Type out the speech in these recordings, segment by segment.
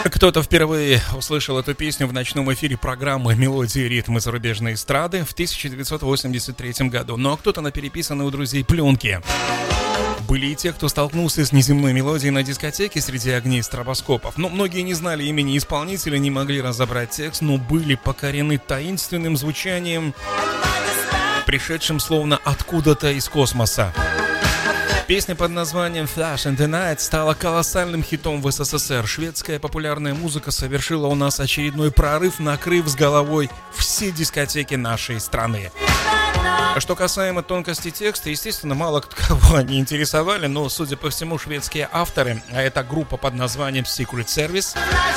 Кто-то впервые услышал эту песню в ночном эфире программы «Мелодии и ритмы зарубежной эстрады» в 1983 году, но кто-то на переписанной у друзей пленке. Были и те, кто столкнулся с неземной мелодией на дискотеке среди огней стробоскопов. Но многие не знали имени исполнителя, не могли разобрать текст, но были покорены таинственным звучанием, пришедшим словно откуда-то из космоса. Песня под названием «Flash in the Night» стала колоссальным хитом в СССР. Шведская популярная музыка совершила у нас очередной прорыв, накрыв с головой все дискотеки нашей страны. А что касаемо тонкости текста, естественно, мало кого они интересовали, но, судя по всему, шведские авторы, а это группа под названием Secret Service,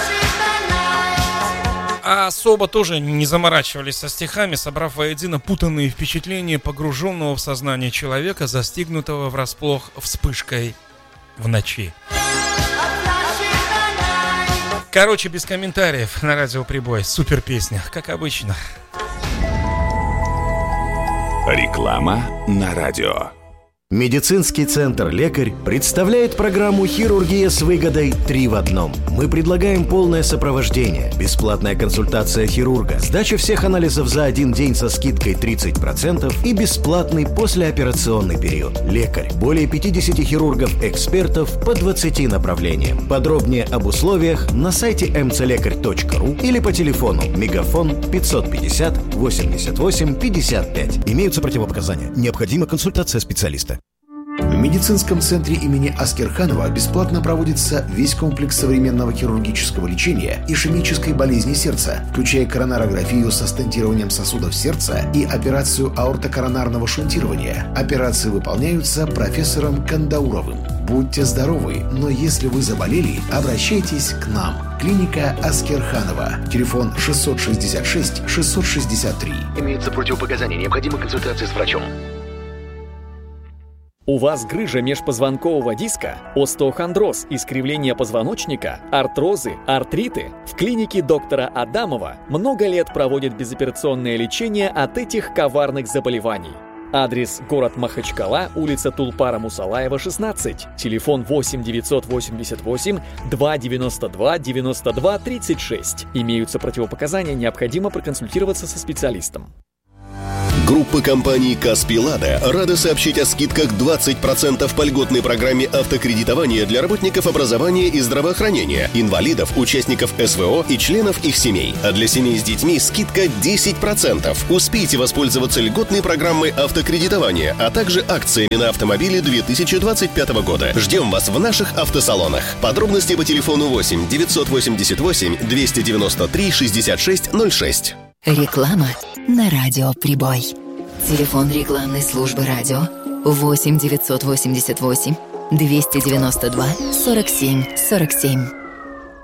особо тоже не заморачивались со стихами, собрав воедино путанные впечатления погруженного в сознание человека, застигнутого врасплох вспышкой в ночи. Короче, без комментариев на радио Прибой. Супер песня, как обычно. Реклама на радио. Медицинский центр «Лекарь» представляет программу «Хирургия с выгодой 3 в 1». Мы предлагаем полное сопровождение, бесплатная консультация хирурга, сдача всех анализов за один день со скидкой 30% и бесплатный послеоперационный период. «Лекарь» – более 50 хирургов-экспертов по 20 направлениям. Подробнее об условиях на сайте mcлекарь.ру или по телефону мегафон 550 88 55. Имеются противопоказания. Необходима консультация специалиста. В медицинском центре имени Аскерханова бесплатно проводится весь комплекс современного хирургического лечения ишемической болезни сердца, включая коронарографию со стентированием сосудов сердца и операцию аортокоронарного шунтирования. Операции выполняются профессором Кандауровым. Будьте здоровы, но если вы заболели, обращайтесь к нам. Клиника Аскерханова. Телефон 666-663. Имеются противопоказания. Необходима консультация с врачом. У вас грыжа межпозвонкового диска, остеохондроз, искривление позвоночника, артрозы, артриты? В клинике доктора Адамова много лет проводят безоперационное лечение от этих коварных заболеваний. Адрес: город Махачкала, улица Тулпара-Мусалаева, 16. Телефон 8 988 292 92 36. Имеются противопоказания, необходимо проконсультироваться со специалистом. Группа компаний «Каспий-Лада» рада сообщить о скидках 20% по льготной программе автокредитования для работников образования и здравоохранения, инвалидов, участников СВО и членов их семей. А для семей с детьми скидка 10%. Успейте воспользоваться льготной программой автокредитования, а также акциями на автомобили 2025 года. Ждем вас в наших автосалонах. Подробности по телефону 8 988 293 66 06. Реклама на радио Прибой. Телефон рекламной службы радио 8 988 292 47 47.